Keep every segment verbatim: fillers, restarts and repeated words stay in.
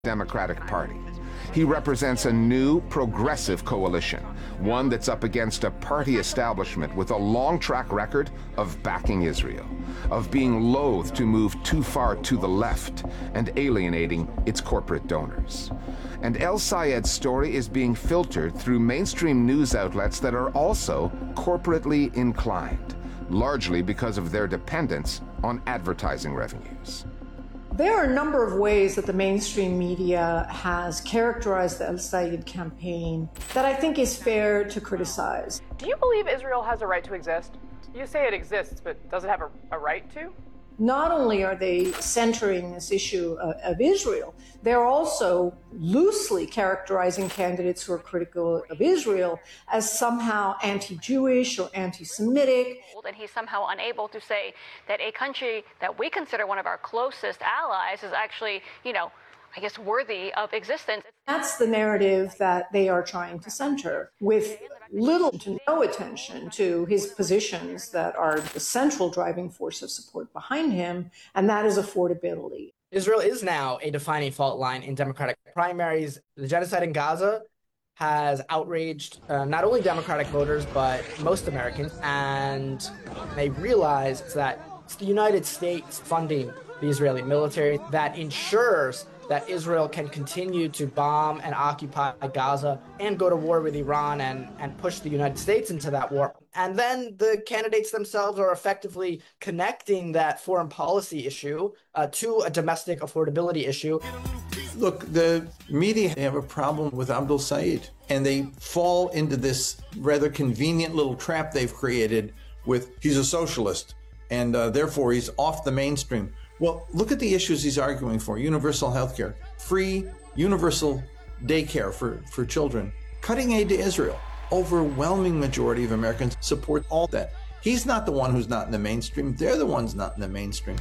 Democratic Party. He represents a new progressive coalition, one that's up against a party establishment with a long track record of backing Israel, of being loath to move too far to the left and alienating its corporate donors. And El-Sayed's story is being filtered through mainstream news outlets that are also corporately inclined, largely because of their dependence on advertising revenues. There are a number of ways that the mainstream media has characterized the El-Sayed campaign that I think is fair to criticize. Do you believe Israel has a right to exist? You say it exists, but does it have a, a right to? Not only are they centering this issue of, of Israel, they're also loosely characterizing candidates who are critical of Israel as somehow anti-Jewish or anti-Semitic. And he's somehow unable to say that a country that we consider one of our closest allies is actually, you know, I guess, worthy of existence. That's the narrative that they are trying to center, with little to no attention to his positions that are the central driving force of support behind him, and that is affordability. Israel is now a defining fault line in Democratic primaries. The genocide in Gaza has outraged uh, not only Democratic voters, but most Americans, and they realize that it's the United States funding the Israeli military that ensures that Israel can continue to bomb and occupy Gaza and go to war with Iran and, and push the United States into that war. And then the candidates themselves are effectively connecting that foreign policy issue uh, to a domestic affordability issue. Look, the media have a problem with Abdul Sayed, and they fall into this rather convenient little trap they've created with he's a socialist, and uh, therefore he's off the mainstream. Well, look at the issues he's arguing for. Universal health care, free universal daycare for, for children, cutting aid to Israel. Overwhelming majority of Americans support all that. He's not the one who's not in the mainstream. They're the ones not in the mainstream.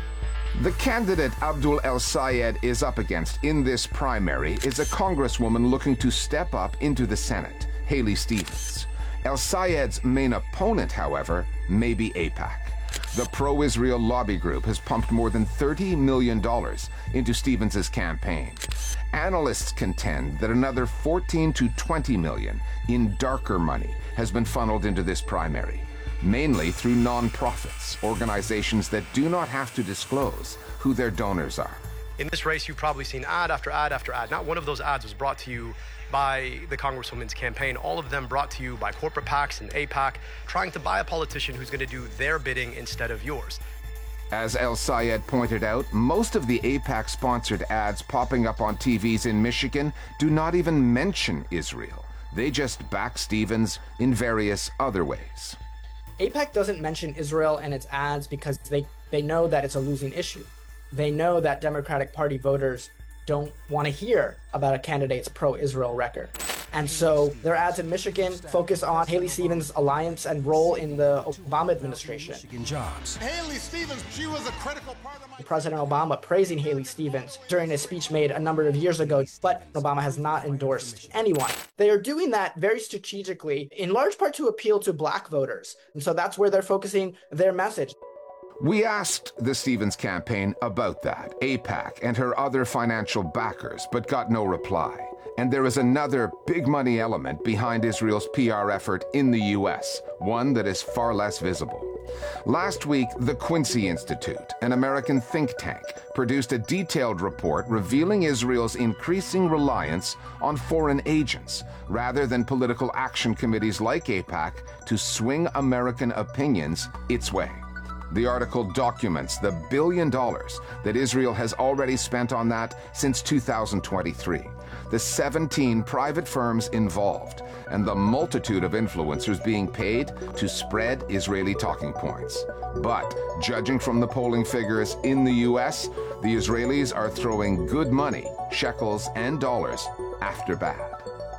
The candidate Abdul El-Sayed is up against in this primary is a congresswoman looking to step up into the Senate, Haley Stevens. El-Sayed's main opponent, however, may be AIPAC. The pro-Israel lobby group has pumped more than thirty million dollars into Stevens' campaign. Analysts contend that another fourteen to twenty million dollars in darker money has been funneled into this primary, mainly through nonprofits, organizations that do not have to disclose who their donors are. In this race, you've probably seen ad after ad after ad. Not one of those ads was brought to you by the Congresswoman's campaign. All of them brought to you by corporate PACs and AIPAC, trying to buy a politician who's going to do their bidding instead of yours. As El-Sayed pointed out, most of the AIPAC-sponsored ads popping up on T Vs in Michigan do not even mention Israel. They just back Stevens in various other ways. AIPAC doesn't mention Israel in its ads because they, they know that it's a losing issue. They know that Democratic Party voters don't want to hear about a candidate's pro-Israel record. And so their ads in Michigan focus on Haley Stevens' alliance and role in the Obama administration. Michigan jobs. Haley Stevens, she was a critical part of my... President Obama praising Haley Stevens during a speech made a number of years ago, but Obama has not endorsed anyone. They are doing that very strategically, in large part to appeal to black voters. And so that's where they're focusing their message. We asked the Stevens campaign about that, AIPAC and her other financial backers, but got no reply. And there is another big money element behind Israel's P R effort in the U S, one that is far less visible. Last week, the Quincy Institute, an American think tank, produced a detailed report revealing Israel's increasing reliance on foreign agents, rather than political action committees like AIPAC, to swing American opinions its way. The article documents the billion dollars that Israel has already spent on that since two thousand twenty-three, the seventeen private firms involved, and the multitude of influencers being paid to spread Israeli talking points. But, judging from the polling figures in the U S, the Israelis are throwing good money, shekels and dollars, after bad.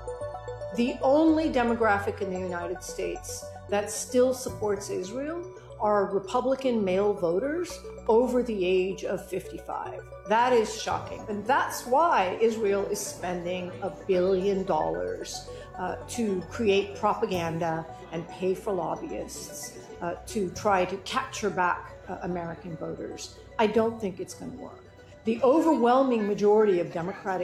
The only demographic in the United States that still supports Israel are Republican male voters over the age of fifty-five. That is shocking. And that's why Israel is spending a billion dollars uh, to create propaganda and pay for lobbyists uh, to try to capture back uh, American voters. I don't think it's going to work. The overwhelming majority of Democratic